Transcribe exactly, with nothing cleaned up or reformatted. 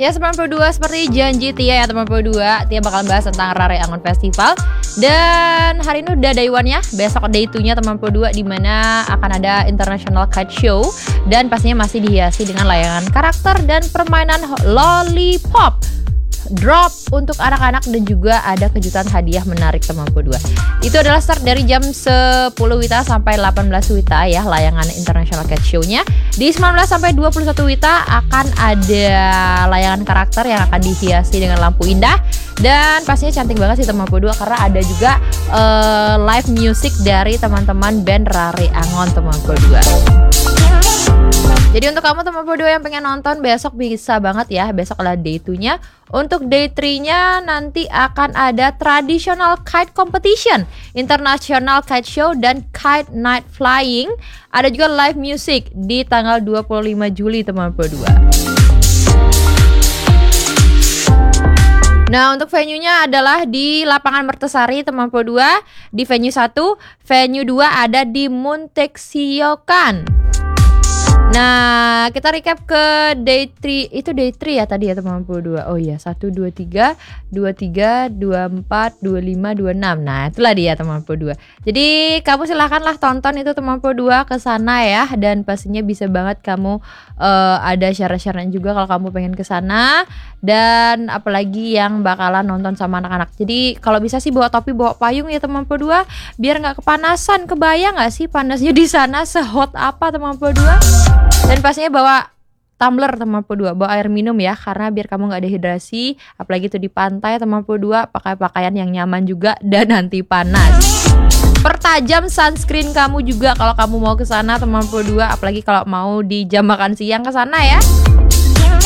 Ya sembilan puluh dua seperti janji Tia ya teman sembilan puluh dua, Tia bakal bahas tentang Rare Angon Festival. Dan hari ini udah day one-nya, besok day two-nya teman sembilan puluh dua, dimana akan ada International Kite Show. Dan pastinya masih dihiasi dengan layangan karakter dan permainan Lollipop Drop untuk anak-anak, dan juga ada kejutan hadiah menarik teman sembilan puluh dua. Itu adalah start dari jam sepuluh Wita sampai delapan belas Wita ya, layangan International Cat Show-nya. Di sembilan belas sampai dua puluh satu Wita akan ada layangan karakter yang akan dihiasi dengan lampu indah. Dan pastinya cantik banget sih teman sembilan puluh dua, karena ada juga uh, live music dari teman-teman band Rare Angon teman sembilan puluh dua. Jadi untuk kamu teman sembilan puluh dua yang pengen nonton besok bisa banget ya. Besok adalah day two-nya. Untuk day three-nya nanti akan ada Traditional Kite Competition, International Kite Show, dan Kite Night Flying. Ada juga live music di tanggal dua puluh lima Juli teman sembilan puluh dua. Nah untuk venue-nya adalah di Lapangan Mertesari teman sembilan puluh dua. Di venue satu, venue dua ada di Munteksiokan. Nah, kita recap ke day three. Itu day three ya tadi ya teman sembilan puluh dua. Oh iya, satu, dua, tiga, dua, tiga, dua, empat, dua, lima, dua, enam. Nah, itulah dia teman sembilan puluh dua. Jadi, kamu silahkanlah tonton itu teman sembilan puluh dua ke sana ya. Dan pastinya bisa banget kamu uh, ada syarat-syaratnya juga kalau kamu pengen ke sana. Dan apalagi yang bakalan nonton sama anak-anak. Jadi, kalau bisa sih bawa topi, bawa payung ya teman sembilan puluh dua, biar nggak kepanasan. Kebayang nggak sih panasnya di sana sehot apa teman sembilan puluh dua? Dan pastinya bawa tumbler teman sembilan puluh dua, bawa air minum ya, karena biar kamu gak dehidrasi. Apalagi itu di pantai teman sembilan puluh dua, pakai pakaian yang nyaman juga dan anti panas. Pertajam sunscreen kamu juga kalau kamu mau ke sana teman sembilan puluh dua, apalagi kalau mau di jam makan siang ke sana ya.